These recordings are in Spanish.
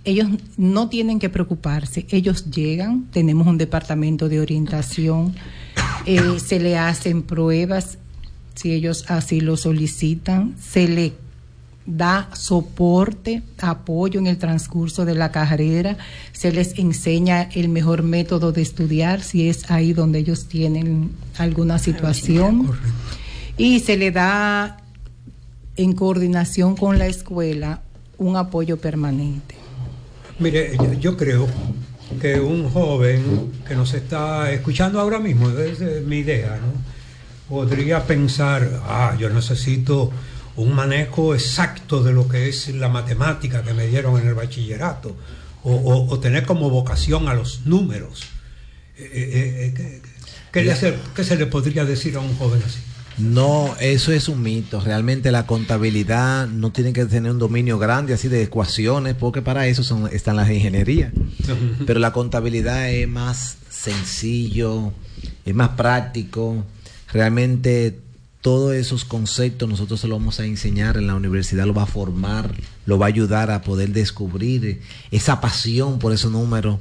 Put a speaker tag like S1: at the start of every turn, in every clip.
S1: ellos no tienen que preocuparse, ellos llegan, tenemos un departamento de orientación, se le hacen pruebas, si ellos así lo solicitan, se le da soporte, apoyo en el transcurso de la carrera, se les enseña el mejor método de estudiar, si es ahí donde ellos tienen alguna situación, y se le da en coordinación con la escuela un apoyo permanente.
S2: Mire, yo creo que un joven que nos está escuchando ahora mismo, desde mi idea, ¿no?, podría pensar, yo necesito un manejo exacto de lo que es la matemática que me dieron en el bachillerato, o tener como vocación a los números. ¿Qué se le podría decir a un joven así?
S3: No, eso es un mito. Realmente la contabilidad no tiene que tener un dominio grande así de ecuaciones, porque para eso están las ingenierías. Pero la contabilidad es más sencillo, es más práctico. Realmente todos esos conceptos nosotros se los vamos a enseñar en la universidad, lo va a formar, lo va a ayudar a poder descubrir esa pasión por esos números,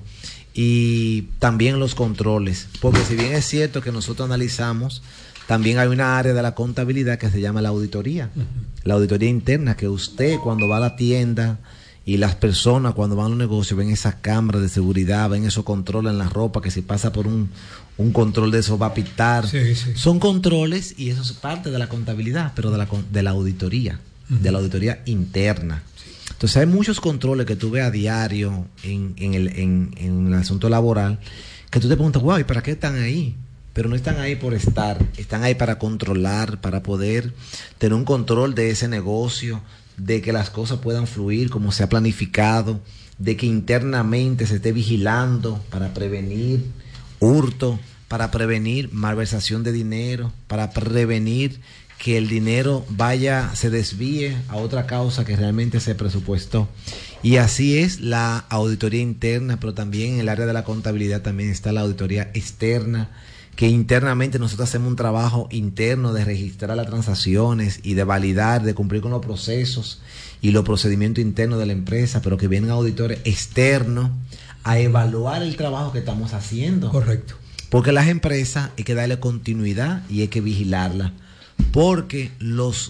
S3: y también los controles, porque si bien es cierto que nosotros analizamos, también hay una área de la contabilidad que se llama la auditoría, la auditoría interna, que usted cuando va a la tienda y las personas cuando van a los negocios ven esas cámaras de seguridad, ven esos controles en la ropa, que si pasa por un control de eso va a pitar. Sí. Son controles, y eso es parte de la contabilidad, pero de la auditoría, de la auditoría interna. Entonces hay muchos controles que tú ves a diario en el asunto laboral, que tú te preguntas, wow, ¿y para qué están ahí? Pero no están ahí por estar, están ahí para controlar, para poder tener un control de ese negocio, de que las cosas puedan fluir como se ha planificado, de que internamente se esté vigilando para prevenir hurto, para prevenir malversación de dinero, para prevenir que el dinero se desvíe a otra causa que realmente se presupuestó. Y así es la auditoría interna, pero también en el área de la contabilidad también está la auditoría externa, que internamente nosotros hacemos un trabajo interno de registrar las transacciones y de validar, de cumplir con los procesos y los procedimientos internos de la empresa, pero que vienen auditores externos a evaluar el trabajo que estamos haciendo.
S2: Correcto.
S3: Porque las empresas hay que darle continuidad y hay que vigilarlas, porque los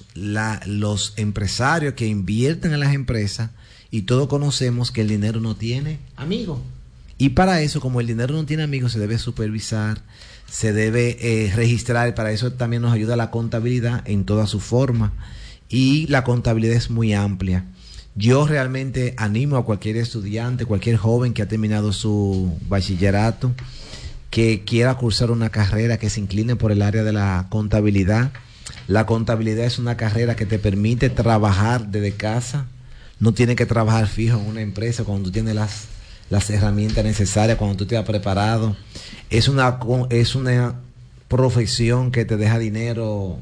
S3: empresarios que invierten en las empresas, y todos conocemos que el dinero no tiene amigos, y para eso, como el dinero no tiene amigos, se debe supervisar, se debe registrar, y para eso también nos ayuda la contabilidad en toda su forma, y la contabilidad es muy amplia. Yo realmente animo a cualquier estudiante, cualquier joven que ha terminado su bachillerato, que quiera cursar una carrera, que se incline por el área de la contabilidad. La contabilidad es una carrera que te permite trabajar desde casa, no tienes que trabajar fijo en una empresa cuando tú tienes las herramientas necesarias, cuando tú te has preparado. Es una profesión que te deja dinero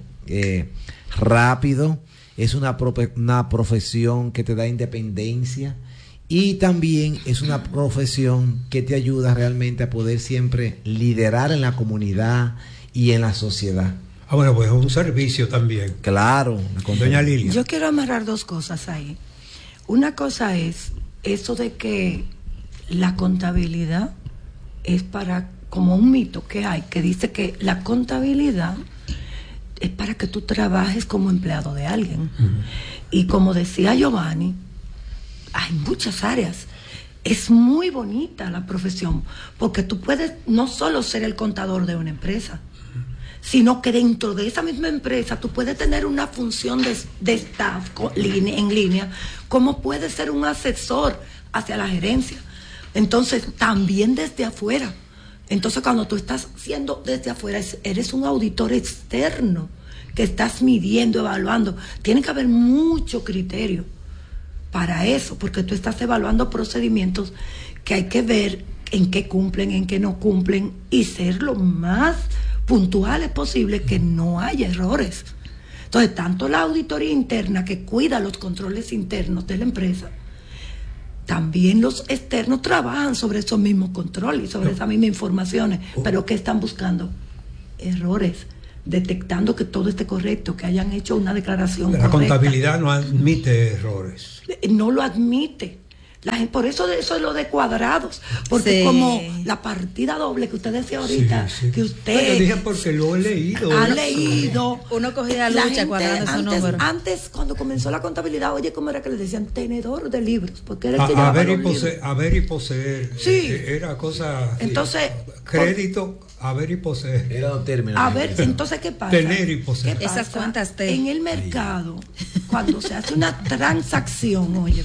S3: rápido, es una profesión que te da independencia, y también es una profesión que te ayuda realmente a poder siempre liderar en la comunidad y en la sociedad.
S2: Bueno, pues es un servicio también.
S3: Claro.
S2: Doña Lilia.
S4: Yo quiero amarrar dos cosas ahí. Una cosa es eso de que la contabilidad es como un mito que hay, que dice que la contabilidad es para que tú trabajes como empleado de alguien. Y como decía Giovanni, hay muchas áreas. Es muy bonita la profesión, porque tú puedes no solo ser el contador de una empresa, sino que dentro de esa misma empresa tú puedes tener una función de staff en línea, como puede ser un asesor hacia la gerencia. Entonces, también desde afuera. Entonces, cuando tú estás siendo desde afuera, eres un auditor externo que estás midiendo, evaluando. Tiene que haber mucho criterio para eso, porque tú estás evaluando procedimientos que hay que ver en qué cumplen, en qué no cumplen, y ser lo más puntuales posible, que no haya errores. Entonces, tanto la auditoría interna, que cuida los controles internos de la empresa, también los externos trabajan sobre esos mismos controles, sobre esas mismas informaciones, pero que están buscando errores, detectando que todo esté correcto, que hayan hecho una declaración correcta.
S2: La contabilidad no admite errores.
S4: No lo admite, Por eso es lo de cuadrados, porque como la partida doble que usted decía ahorita, que usted
S2: dije porque lo he leído.
S4: Ha leído.
S5: Uno cogía lucha cuadrando su número.
S4: Antes, cuando comenzó la contabilidad, oye, ¿cómo era que le decían? Tenedor de libros, porque era el que
S2: haber y poseer.
S4: Sí.
S2: Era cosa.
S4: Entonces,
S2: crédito, haber y poseer.
S3: Era un término.
S4: A ver, entonces, ¿qué pasa?
S2: Tener y poseer.
S5: Esas cuentas
S4: en el mercado, cuando se hace una transacción, oye,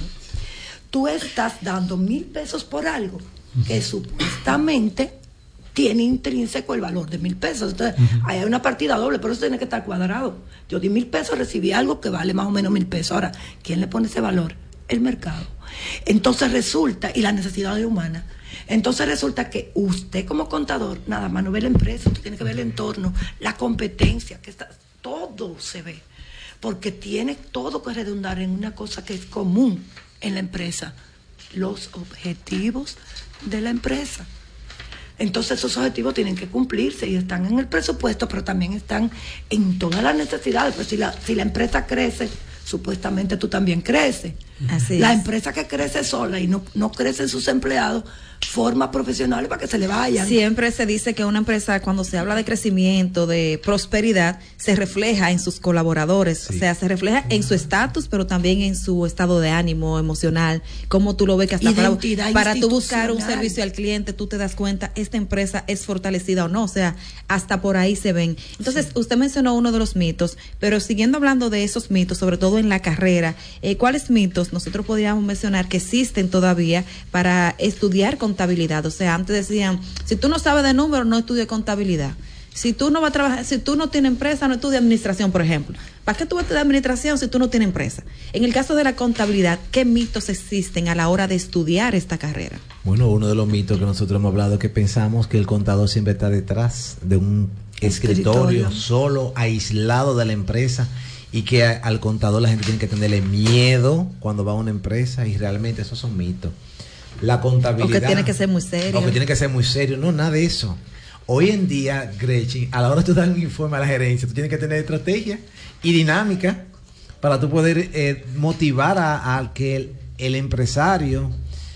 S4: tú estás dando 1,000 pesos por algo que supuestamente tiene intrínseco el valor de 1,000 pesos. Entonces, ahí hay una partida doble, pero eso tiene que estar cuadrado. Yo di 1,000 pesos, recibí algo que vale más o menos 1,000 pesos. Ahora, ¿quién le pone ese valor? El mercado. Entonces resulta, y la necesidad humana. Entonces resulta que usted como contador, nada más no ve la empresa, usted tiene que ver el entorno, la competencia, que está, todo se ve. Porque tiene todo que redundar en una cosa que es común en la empresa, los objetivos de la empresa. Entonces esos objetivos tienen que cumplirse y están en el presupuesto, pero también están en todas las necesidades. Pues si la empresa crece, supuestamente tú también creces.
S5: Así
S4: la
S5: es.
S4: empresa que crece sola y no crecen sus empleados, forma profesionales para que se le vayan.
S5: Siempre se dice que una empresa, cuando se habla de crecimiento, de prosperidad, se refleja en sus colaboradores, o sea, se refleja en su estatus, pero también en su estado de ánimo emocional, como tú lo ves que hasta para tú buscar un servicio al cliente, tú te das cuenta, esta empresa es fortalecida o no, o sea, hasta por ahí se ven. Entonces, usted mencionó uno de los mitos, pero siguiendo hablando de esos mitos, sobre todo en la carrera, ¿cuáles mitos nosotros podríamos mencionar que existen todavía para estudiar contabilidad? O sea, antes decían, si tú no sabes de números, no estudie contabilidad. Si tú no vas a trabajar, si tú no tienes empresa, no estudie administración, por ejemplo. ¿Para qué tú vas a estudiar administración si tú no tienes empresa? En el caso de la contabilidad, ¿qué mitos existen a la hora de estudiar esta carrera?
S3: Bueno, uno de los mitos que nosotros hemos hablado es que pensamos que el contador siempre está detrás de un escritorio solo, aislado de la empresa, y que al contador la gente tiene que tenerle miedo cuando va a una empresa, y realmente esos son mitos. La contabilidad.
S5: O que tiene que ser muy serio.
S3: O que tiene que ser muy serio. No, nada de eso. Hoy en día, Gretchen, a la hora de tú dar un informe a la gerencia, tú tienes que tener estrategia y dinámica para tú poder motivar a que el empresario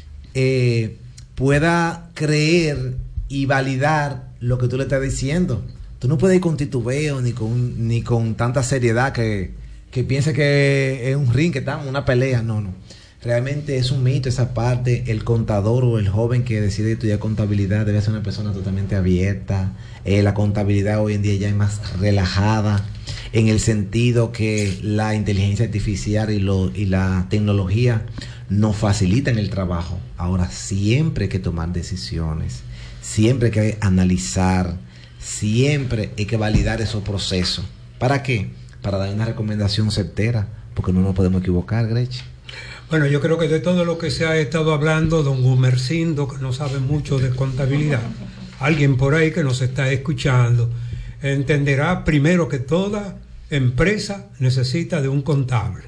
S3: pueda creer y validar lo que tú le estás diciendo. Tú no puedes ir con titubeo ni con tanta seriedad que piense que es un ring, que estamos una pelea. No. Realmente es un mito esa parte. El contador o el joven que decide estudiar contabilidad debe ser una persona totalmente abierta. La contabilidad hoy en día ya es más relajada, en el sentido que la inteligencia artificial y la tecnología nos facilitan el trabajo. Ahora, siempre hay que tomar decisiones, siempre hay que analizar, siempre hay que validar esos procesos. ¿Para qué? Para dar una recomendación certera, porque no nos podemos equivocar, Gretchen.
S2: Bueno, yo creo que de todo lo que se ha estado hablando, don Gumercindo, que no sabe mucho de contabilidad, alguien por ahí que nos está escuchando, entenderá primero que toda empresa necesita de un contable.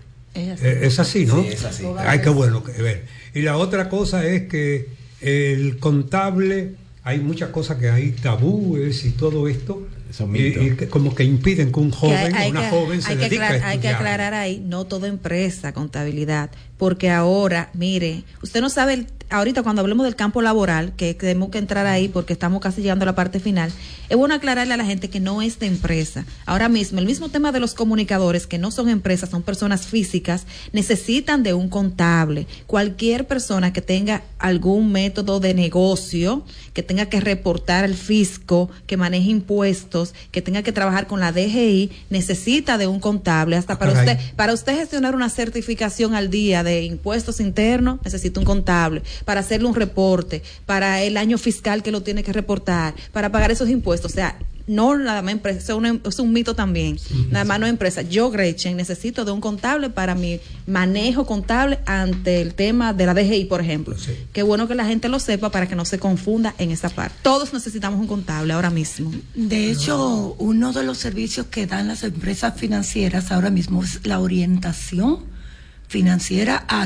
S2: Es así, ¿no?
S3: Sí, es así.
S2: Ay, qué bueno que ver. Y la otra cosa es que el contable, hay muchas cosas que hay tabúes y todo esto, y que como que impiden que un joven o una joven se dedique a estudiar.
S5: Hay que aclarar ahí, no toda empresa, contabilidad, porque ahora, mire, usted no sabe, ahorita cuando hablemos del campo laboral, que tenemos que entrar ahí porque estamos casi llegando a la parte final, es bueno aclararle a la gente que no es de empresa. Ahora mismo, el mismo tema de los comunicadores, que no son empresas, son personas físicas, necesitan de un contable. Cualquier persona que tenga algún método de negocio, que tenga que reportar al fisco, que maneje impuestos, que tenga que trabajar con la DGI, necesita de un contable. Hasta para usted gestionar una certificación al día de impuestos internos, necesita un contable. Para hacerle un reporte, para el año fiscal que lo tiene que reportar, para pagar esos impuestos. O sea, no nada más empresa, es un mito también. Nada más no empresa. Yo, Gretchen, necesito de un contable para mi manejo contable ante el tema de la DGI, por ejemplo. Sí. Qué bueno que la gente lo sepa para que no se confunda en esa parte. Todos necesitamos un contable ahora mismo.
S4: De hecho, uno de los servicios que dan las empresas financieras ahora mismo es la orientación financiera a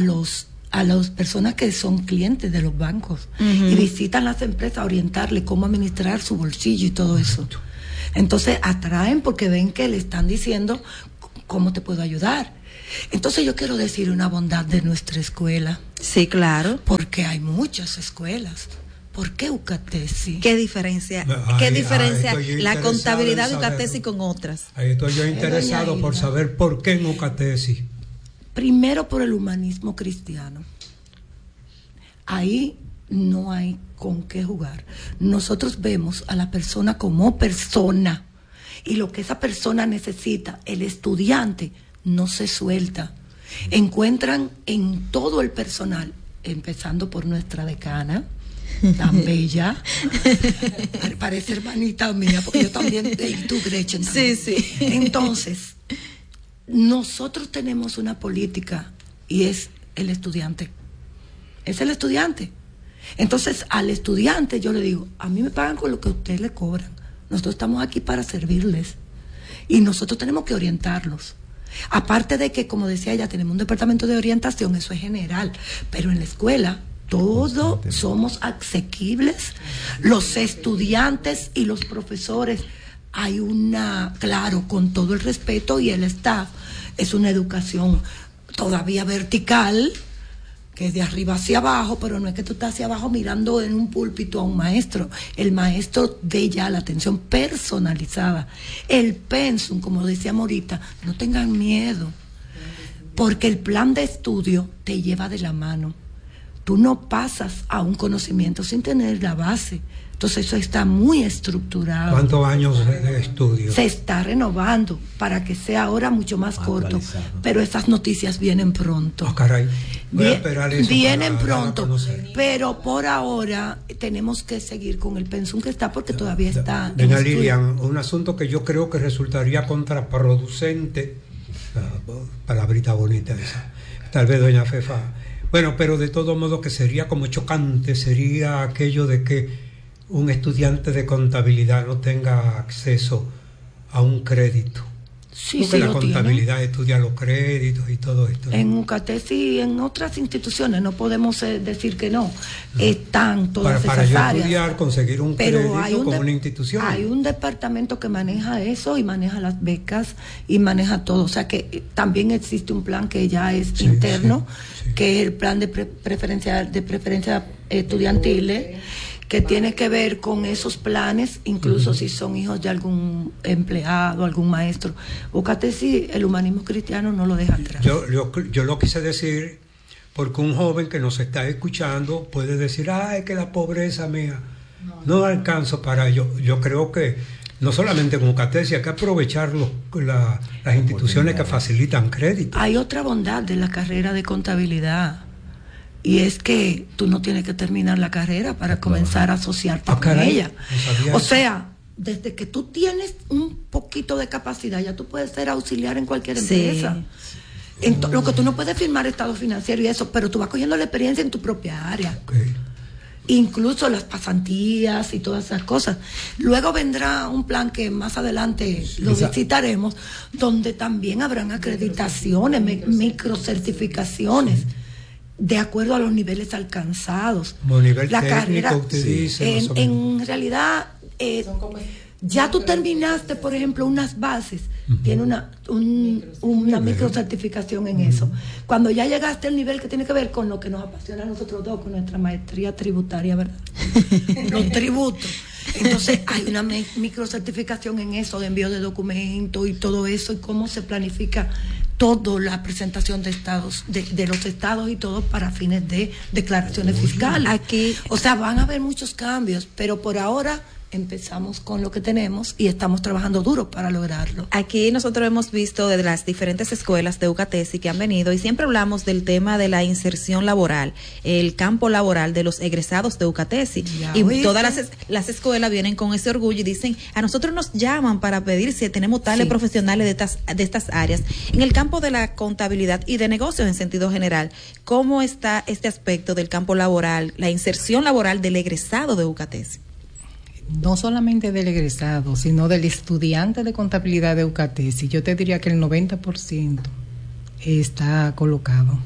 S4: las personas que son clientes de los bancos y visitan las empresas a orientarle cómo administrar su bolsillo y todo eso. Entonces atraen porque ven que le están diciendo cómo te puedo ayudar. Entonces yo quiero decir una bondad de nuestra escuela.
S5: Sí, claro.
S4: Porque hay muchas escuelas. ¿Por qué UCATESI?
S5: ¿Qué diferencia? ¿Qué diferencia la contabilidad de UCATESI con otras?
S2: Ahí estoy yo interesado por saber por qué en UCATESI.
S4: Primero por el humanismo cristiano. Ahí no hay con qué jugar. Nosotros vemos a la persona como persona y lo que esa persona necesita, el estudiante no se suelta. Encuentran en todo el personal, empezando por nuestra decana, tan bella, parece hermanita mía, porque yo también, y tú Gretchen también.
S5: Sí, sí.
S4: Entonces, nosotros tenemos una política y es el estudiante. Es el estudiante. Entonces, al estudiante yo le digo, a mí me pagan con lo que a ustedes le cobran. Nosotros estamos aquí para servirles. Y nosotros tenemos que orientarlos. Aparte de que, como decía ella, tenemos un departamento de orientación, eso es general. Pero en la escuela, todos somos asequibles. Los estudiantes y los profesores, hay claro, con todo el respeto, y el staff, es una educación todavía vertical, que es de arriba hacia abajo, pero no es que tú estás hacia abajo mirando en un púlpito a un maestro. El maestro ve ya la atención personalizada. El pensum, como decíamos ahorita, no tengan miedo, porque el plan de estudio te lleva de la mano. Tú no pasas a un conocimiento sin tener la base. Entonces eso está muy estructurado.
S2: ¿Cuántos años de estudio?
S4: Se está renovando para que sea ahora mucho más corto, pero esas noticias vienen pronto.
S2: Oh, caray. Voy a esperar eso.
S4: Vienen pronto, pero por ahora tenemos que seguir con el pensum que está, porque todavía está.
S2: Doña Lilian, un asunto que yo creo que resultaría contraproducente, palabrita bonita esa, tal vez doña Fefa, bueno, pero de todo modo que sería como chocante, sería aquello de que un estudiante de contabilidad no tenga acceso a un crédito.
S4: Sí,
S2: porque la contabilidad estudia los créditos y todo esto.
S4: En UCATESI y en otras instituciones no podemos decir que no. Están todas
S2: para
S4: esas
S2: yo
S4: áreas.
S2: Estudiar, conseguir un crédito con una institución.
S4: Hay un departamento que maneja eso y maneja las becas y maneja todo. O sea que también existe un plan que ya es interno, que es el plan de preferencia estudiantiles, que tiene que ver con esos planes, incluso si son hijos de algún empleado, algún maestro. UCATESI, el humanismo cristiano no lo deja atrás.
S2: Yo lo quise decir porque un joven que nos está escuchando puede decir, es que la pobreza mía no alcanzo para ello. Yo creo que no solamente con UCATESI, hay que aprovechar las instituciones que facilitan crédito.
S4: Hay otra bondad de la carrera de contabilidad. Y es que tú no tienes que terminar la carrera para comenzar a asociarte con ella. O sea, desde que tú tienes un poquito de capacidad, ya tú puedes ser auxiliar en cualquier empresa. Lo que tú no puedes firmar estado financiero y eso, pero tú vas cogiendo la experiencia en tu propia área. Incluso las pasantías y todas esas cosas. Luego vendrá un plan que más adelante lo visitaremos, donde también habrán acreditaciones, microcertificaciones, de acuerdo a los niveles alcanzados.
S2: Como nivel
S4: la
S2: técnico,
S4: carrera,
S2: usted dice,
S4: en realidad, ya tú terminaste, por ejemplo, unas bases, tiene una microcertificación en eso. Cuando ya llegaste al nivel que tiene que ver con lo que nos apasiona a nosotros dos, con nuestra maestría tributaria, ¿verdad? Los tributos. Entonces hay una microcertificación en eso, de envío de documentos y todo eso, y cómo se planifica toda la presentación de estados, de los estados y todo para fines de declaraciones fiscales.
S5: Aquí,
S4: o sea, van a haber muchos cambios, pero por ahora empezamos con lo que tenemos y estamos trabajando duro para lograrlo.
S5: Aquí nosotros hemos visto de las diferentes escuelas de UCATESI que han venido y siempre hablamos del tema de la inserción laboral, el campo laboral de los egresados de UCATESI. Y todas las escuelas vienen con ese orgullo y dicen, a nosotros nos llaman para pedir si tenemos tales profesionales de estas áreas. En el campo de la contabilidad y de negocios en sentido general, ¿cómo está este aspecto del campo laboral, la inserción laboral del egresado de UCATESI?
S1: No solamente del egresado, sino del estudiante de contabilidad de UCATESI. Yo te diría que el 90% está colocado.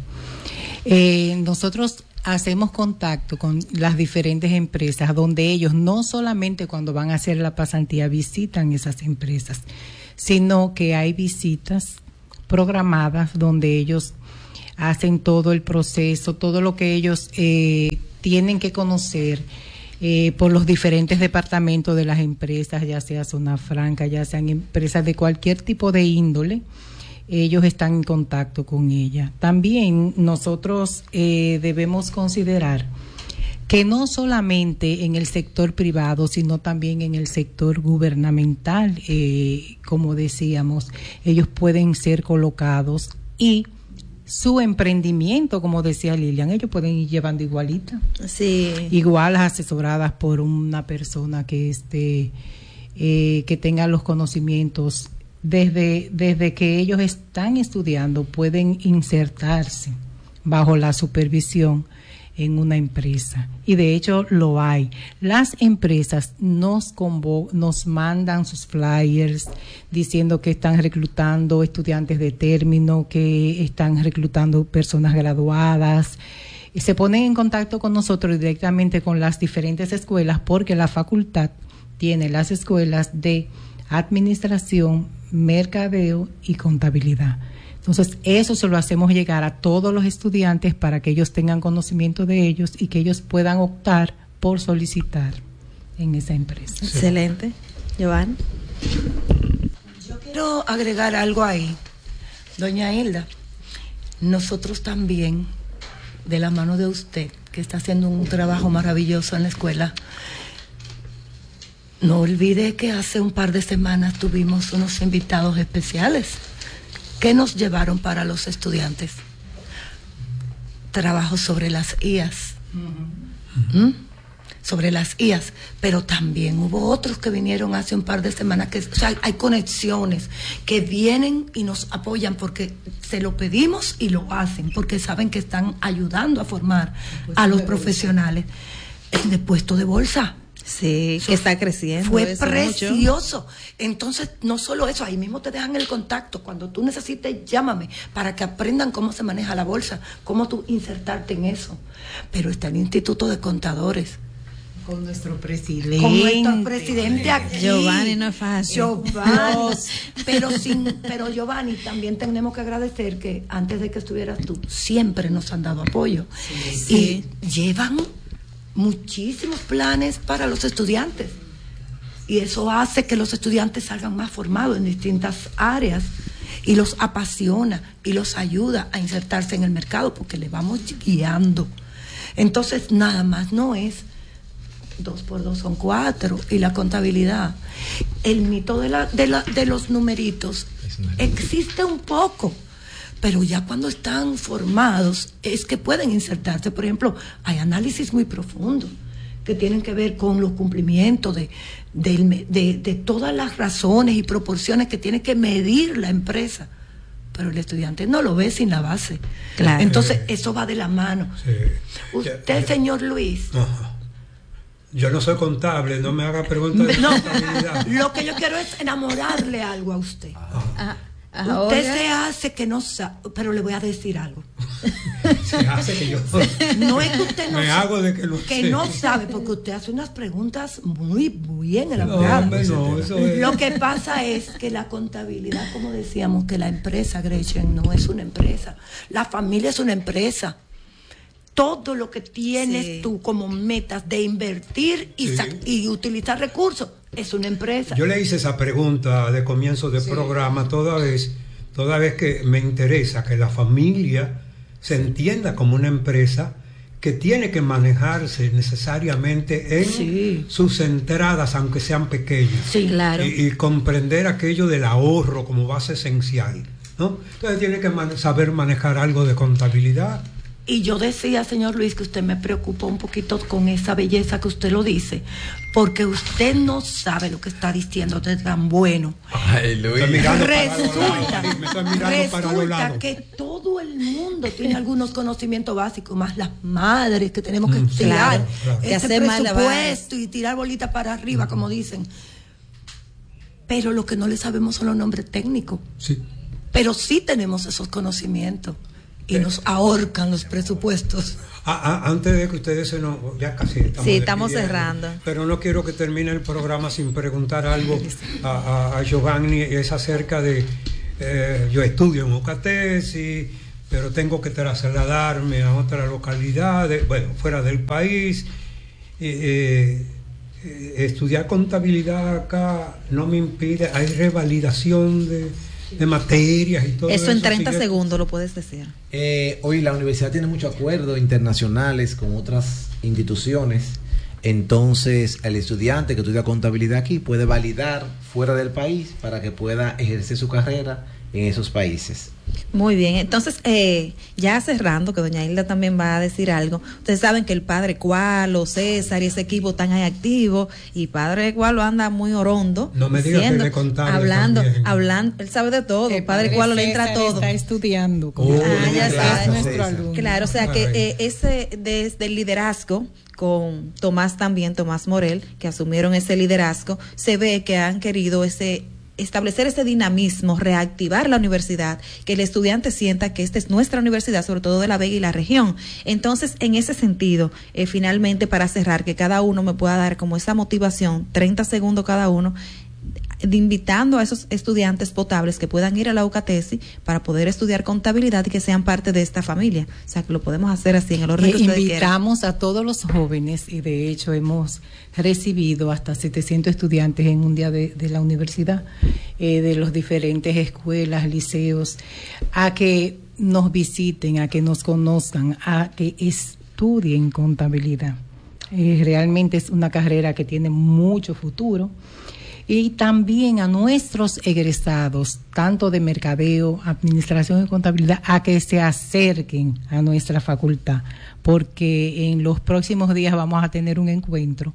S1: Nosotros hacemos contacto con las diferentes empresas, donde ellos no solamente cuando van a hacer la pasantía visitan esas empresas, sino que hay visitas programadas donde ellos hacen todo el proceso, todo lo que ellos tienen que conocer por los diferentes departamentos de las empresas, ya sea zona franca, ya sean empresas de cualquier tipo de índole. Ellos están en contacto con ella. También nosotros debemos considerar que no solamente en el sector privado, sino también en el sector gubernamental, como decíamos, ellos pueden ser colocados y su emprendimiento, como decía Lilian, ellos pueden ir llevando igualita.
S5: Sí. Igual
S1: asesoradas por una persona que que tenga los conocimientos. Desde que ellos están estudiando, pueden insertarse bajo la supervisión en una empresa, y de hecho lo hay. Las empresas nos mandan sus flyers diciendo que están reclutando estudiantes de término, que están reclutando personas graduadas, y se ponen en contacto con nosotros directamente con las diferentes escuelas, porque la facultad tiene las escuelas de administración, mercadeo y contabilidad. Entonces, eso se lo hacemos llegar a todos los estudiantes para que ellos tengan conocimiento de ellos y que ellos puedan optar por solicitar en esa empresa.
S5: Sí. Excelente. Giovanni.
S4: Yo quiero agregar algo ahí. Doña Hilda, nosotros también, de la mano de usted, que está haciendo un trabajo maravilloso en la escuela, no olvide que hace un par de semanas tuvimos unos invitados especiales que nos llevaron para los estudiantes. Trabajo sobre las IAS. Sobre las IAS, pero también hubo otros que vinieron hace un par de semanas, o sea, hay conexiones que vienen y nos apoyan porque se lo pedimos y lo hacen, porque saben que están ayudando a formar a los profesionales. El de puesto de bolsa.
S5: Sí, que está creciendo.
S4: Fue precioso. Mucho. Entonces, no solo eso, ahí mismo te dejan el contacto. Cuando tú necesites, llámame para que aprendan cómo se maneja la bolsa, cómo tú insertarte en eso. Pero está el Instituto de Contadores.
S1: Con nuestro presidente.
S4: Con nuestro presidente aquí.
S5: Giovanni no es fácil.
S4: Giovanni. Pero Giovanni, también tenemos que agradecer que antes de que estuvieras tú, siempre nos han dado apoyo. Sí. Y llevan muchísimos planes para los estudiantes, y eso hace que los estudiantes salgan más formados en distintas áreas y los apasiona y los ayuda a insertarse en el mercado porque le vamos guiando. Entonces, nada más no es 2 por 2 son 4, y la contabilidad, el mito de los numeritos existe un poco, pero ya cuando están formados es que pueden insertarse. Por ejemplo, hay análisis muy profundos que tienen que ver con los cumplimientos de todas las razones y proporciones que tiene que medir la empresa, pero el estudiante no lo ve sin la base. Claro. Entonces, eso va de la mano. Sí. Usted, señor Luis.
S2: Yo no soy contable, no me haga preguntas de contabilidad.
S4: Lo que yo quiero es enamorarle algo a usted. Usted se hace que no sabe, pero le voy a decir algo.
S2: Se hace que yo
S4: no es que usted no
S2: me
S4: sabe,
S2: hago de que
S4: no sabe, porque usted hace unas preguntas muy bien elaboradas.
S2: Eso es.
S4: Lo que pasa es que la contabilidad, como decíamos, que la empresa, Gretchen, no es una empresa. La familia es una empresa. Todo lo que tienes tú como metas de invertir y utilizar recursos es una empresa.
S2: Yo le hice esa pregunta de comienzo del programa toda vez que me interesa que la familia se entienda como una empresa que tiene que manejarse necesariamente en sus entradas, aunque sean pequeñas.
S5: Sí, claro.
S2: Y comprender aquello del ahorro como base esencial, ¿no? Entonces tiene que saber manejar algo de contabilidad.
S4: Y yo decía, señor Luis, que usted me preocupa un poquito con esa belleza que usted lo dice, porque usted no sabe lo que está diciendo de tan bueno.
S3: Ay, Luis.
S4: Resulta que todo el mundo tiene algunos conocimientos básicos, más las madres que tenemos que tirar ese presupuesto y tirar bolitas para arriba, como dicen. Pero lo que no le sabemos son los nombres técnicos.
S2: Sí.
S4: Pero sí tenemos esos conocimientos. Y nos ahorcan los presupuestos.
S2: Antes de que ustedes se nos... Ya casi
S5: estamos cerrando.
S2: Pero no quiero que termine el programa sin preguntar algo a Giovanni. Es acerca de yo estudio en Ucatesi, pero tengo que trasladarme a otra localidad, fuera del país. Estudiar contabilidad acá no me impide, hay revalidación de materias y todo eso.
S5: Eso en 30 segundos lo puedes decir.
S3: Hoy la universidad tiene muchos acuerdos internacionales con otras instituciones. Entonces, el estudiante que estudia contabilidad aquí puede validar fuera del país para que pueda ejercer su carrera en esos países.
S5: Muy bien, entonces ya cerrando, que doña Hilda también va a decir algo. Ustedes saben que el padre Cualo, César y ese equipo están ahí activos, y padre Cualo anda muy orondo.
S2: No me digas que le contable
S5: hablando,
S2: también.
S5: Él sabe de todo. El padre Cualo le entra a todo.
S1: Está estudiando.
S5: Ya
S1: es nuestro
S3: César.
S1: alumno.
S5: Claro, o sea que ese desde el liderazgo con Tomás Morel, que asumieron ese liderazgo, se ve que han querido establecer ese dinamismo, reactivar la universidad, que el estudiante sienta que esta es nuestra universidad, sobre todo de La Vega y la región. Entonces, en ese sentido, finalmente, para cerrar, que cada uno me pueda dar como esa motivación, 30 segundos cada uno, invitando a esos estudiantes potables que puedan ir a la UCATESI para poder estudiar contabilidad y que sean parte de esta familia. O sea, que lo podemos hacer así en el orden que ustedes
S1: invitamos
S5: quieran.
S1: a todos los jóvenes, y de hecho hemos recibido hasta 700 estudiantes en un día de la universidad, de las diferentes escuelas, liceos, a que nos visiten, a que nos conozcan, a que estudien contabilidad. Realmente es una carrera que tiene mucho futuro. Y también a nuestros egresados, tanto de mercadeo, administración y contabilidad, a que se acerquen a nuestra facultad, porque en los próximos días vamos a tener un encuentro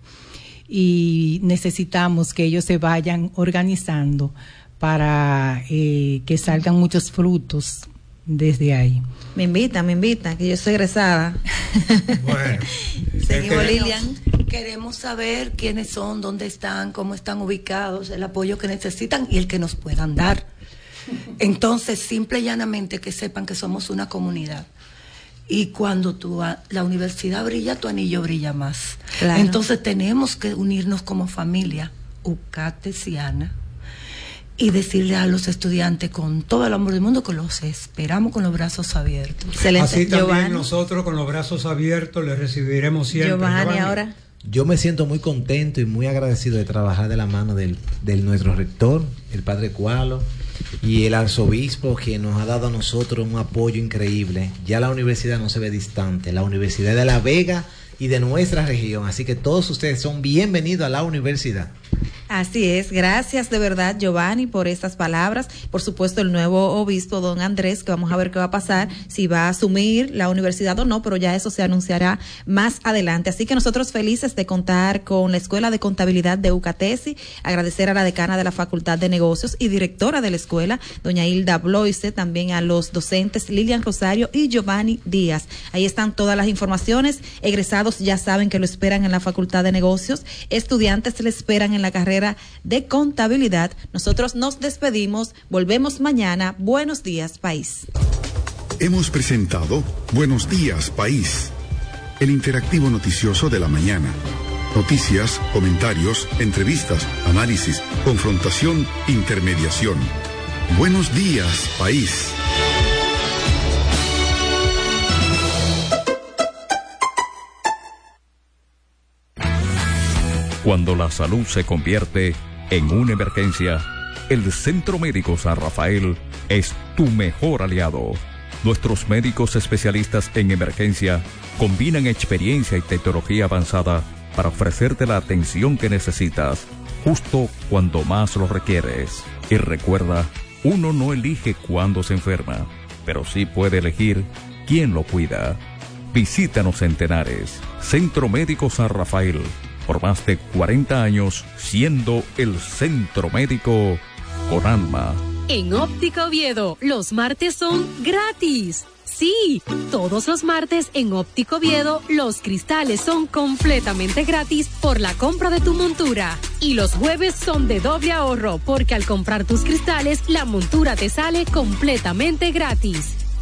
S1: y necesitamos que ellos se vayan organizando para que salgan muchos frutos desde ahí.
S5: Me invitan, que yo soy egresada.
S2: Bueno,
S5: Seguimos, Lilian.
S4: Queremos saber quiénes son, dónde están, cómo están ubicados, el apoyo que necesitan y el que nos puedan dar. Entonces, simple y llanamente, que sepan que somos una comunidad. Y cuando la universidad brilla, tu anillo brilla más.
S5: Claro.
S4: Entonces, tenemos que unirnos como familia ucatesiana y decirle a los estudiantes con todo el amor del mundo que los esperamos con los brazos abiertos.
S5: Excelente.
S2: Así también
S5: Giovanni.
S2: nosotros con los brazos abiertos les recibiremos siempre.
S5: Giovanni, ahora.
S3: Yo me siento muy contento y muy agradecido de trabajar de la mano del nuestro rector, el padre Cualo, y el arzobispo, que nos ha dado a nosotros un apoyo increíble. Ya la universidad no se ve distante, la universidad de La Vega y de nuestra región, así que todos ustedes son bienvenidos a la universidad.
S5: Así es, gracias de verdad, Giovanni, por estas palabras. Por supuesto, el nuevo obispo, don Andrés, que vamos a ver qué va a pasar, si va a asumir la universidad o no, pero ya eso se anunciará más adelante. Así que nosotros felices de contar con la Escuela de Contabilidad de UCATESI, agradecer a la decana de la Facultad de Negocios y directora de la escuela, doña Hilda Bloise, también a los docentes Lilian Rosario y Giovanni Díaz. Ahí están todas las informaciones. Egresados ya saben que lo esperan en la Facultad de Negocios, estudiantes le esperan en la carrera de contabilidad. Nosotros nos despedimos, volvemos mañana. Buenos días, país.
S6: Hemos presentado Buenos Días, País, el interactivo noticioso de la mañana. Noticias, comentarios, entrevistas, análisis, confrontación, intermediación. Buenos días, País.
S7: Cuando la salud se convierte en una emergencia, el Centro Médico San Rafael es tu mejor aliado. Nuestros médicos especialistas en emergencia combinan experiencia y tecnología avanzada para ofrecerte la atención que necesitas, justo cuando más lo requieres. Y recuerda, uno no elige cuándo se enferma, pero sí puede elegir quién lo cuida. Visítanos en Tenares, Centro Médico San Rafael, por más de 40 años siendo el centro médico con alma.
S8: En Óptica Oviedo, los martes son gratis. Sí, todos los martes en Óptica Oviedo, los cristales son completamente gratis por la compra de tu montura. Y los jueves son de doble ahorro, porque al comprar tus cristales, la montura te sale completamente gratis.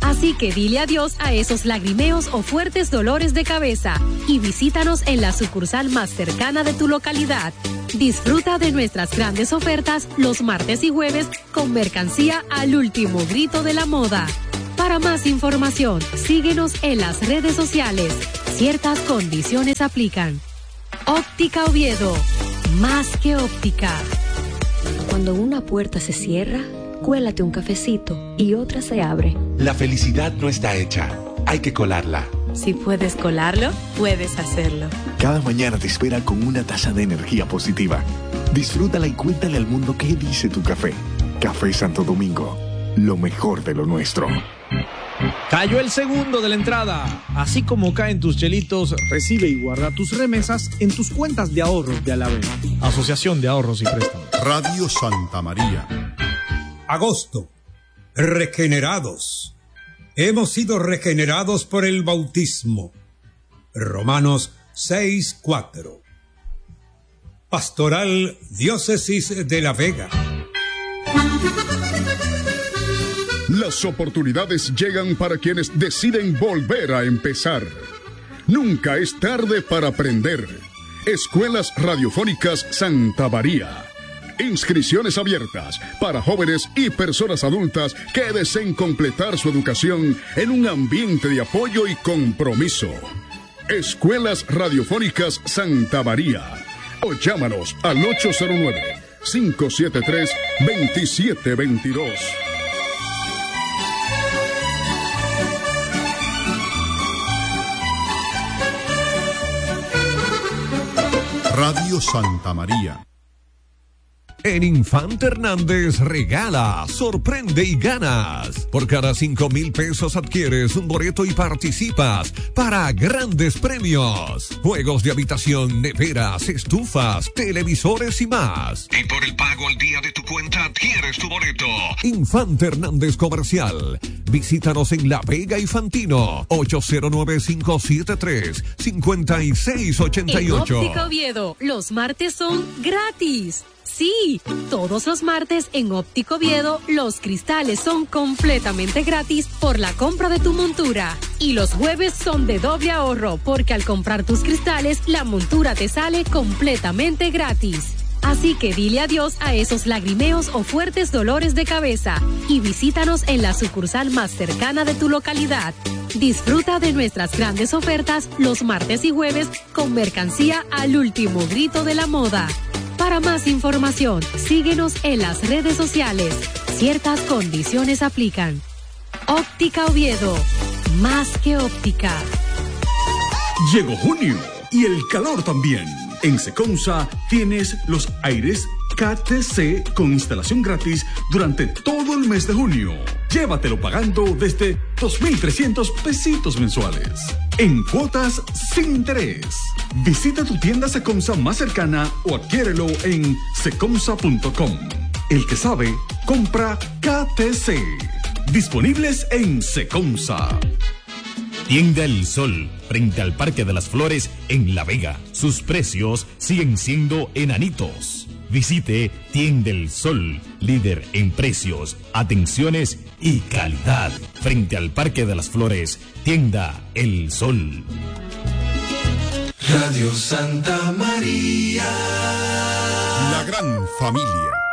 S8: Así que dile adiós a esos lagrimeos o fuertes dolores de cabeza y visítanos en la sucursal más cercana de tu localidad. Disfruta de nuestras grandes ofertas los martes y jueves con mercancía al último grito de la moda. Para más información, síguenos en las redes sociales. Ciertas condiciones aplican. Óptica Oviedo, más que óptica.
S9: Cuando una puerta se cierra, cuélate un cafecito y otra se abre.
S10: La felicidad no está hecha, hay que colarla.
S11: Si puedes colarlo, puedes hacerlo.
S12: Cada mañana te espera con una taza de energía positiva. Disfrútala y cuéntale al mundo qué dice tu café. Café Santo Domingo, lo mejor de lo nuestro.
S13: Cayó el segundo de la entrada. Así como caen tus chelitos, recibe y guarda tus remesas en tus cuentas de ahorros de Alavés. Asociación de Ahorros y Préstamos.
S14: Radio Santa María.
S2: Agosto. Regenerados. Hemos sido regenerados por el bautismo. Romanos 6:4. Pastoral Diócesis de La Vega.
S6: Las oportunidades llegan para quienes deciden volver a empezar. Nunca es tarde para aprender. Escuelas Radiofónicas Santa María. Inscripciones abiertas para jóvenes y personas adultas que deseen completar su educación en un ambiente de apoyo y compromiso. Escuelas Radiofónicas Santa María. O llámanos al 809-573-2722.
S14: Radio Santa María.
S15: En Infante Hernández regala, sorprende y ganas. Por cada 5,000 pesos adquieres un boleto y participas para grandes premios. Juegos de habitación, neveras, estufas, televisores y más.
S16: Y por el pago al día de tu cuenta adquieres tu boleto.
S15: Infante Hernández Comercial. Visítanos en La Vega y Fantino. 809-573-5688.
S8: En Óptica Oviedo, los martes son gratis. Sí, todos los martes en Óptico Oviedo los cristales son completamente gratis por la compra de tu montura. Y los jueves son de doble ahorro porque al comprar tus cristales la montura te sale completamente gratis. Así que dile adiós a esos lagrimeos o fuertes dolores de cabeza y visítanos en la sucursal más cercana de tu localidad. Disfruta de nuestras grandes ofertas los martes y jueves con mercancía al último grito de la moda. Para más información, síguenos en las redes sociales. Ciertas condiciones aplican. Óptica Oviedo, más que óptica.
S17: Llegó junio y el calor también. En Seconsa tienes los aires KTC con instalación gratis durante todo el mes de junio. Llévatelo pagando desde 2,300 pesitos mensuales. En cuotas sin interés. Visita tu tienda Seconsa más cercana o adquiérelo en seconsa.com. El que sabe, compra KTC. Disponibles en Seconsa.
S18: Tienda El Sol, frente al Parque de las Flores en La Vega. Sus precios siguen siendo enanitos. Visite Tienda El Sol, líder en precios, atenciones y calidad. Frente al Parque de las Flores, Tienda El Sol.
S14: Radio Santa María. La gran familia.